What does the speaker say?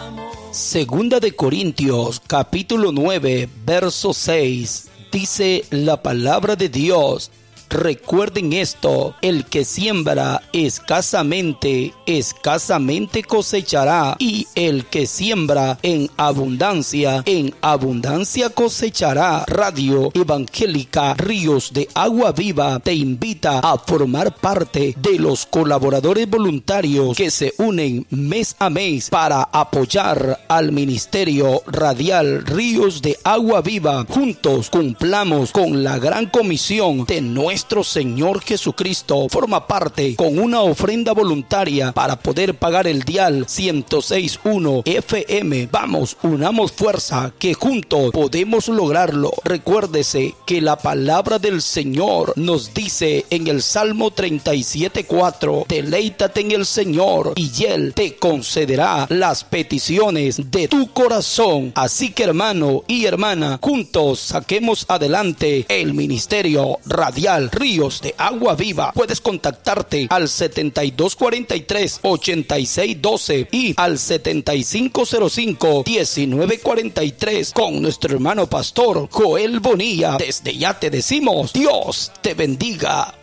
Segunda de Corintios, capítulo 9, verso 6, dice la palabra de Dios: recuerden esto, el que siembra escasamente, escasamente cosechará, y el que siembra en abundancia cosechará. Radio Evangélica Ríos de Agua Viva te invita a formar parte de los colaboradores voluntarios que se unen mes a mes para apoyar al Ministerio Radial Ríos de Agua Viva. Juntos cumplamos con la gran comisión de nuestro Señor Jesucristo. Forma parte con una ofrenda voluntaria para poder pagar el dial 106.1 FM. Vamos, unamos fuerza, que juntos podemos lograrlo. Recuérdese que la palabra del Señor nos dice en el Salmo 37:4: deleítate en el Señor y Él te concederá las peticiones de tu corazón. Así que, hermano y hermana, juntos saquemos adelante el Ministerio Radial Ríos de Agua Viva. Puedes contactarte al 7243-8612 y al 7505-1943 con nuestro hermano pastor Joel Bonilla. Desde ya te decimos: Dios te bendiga.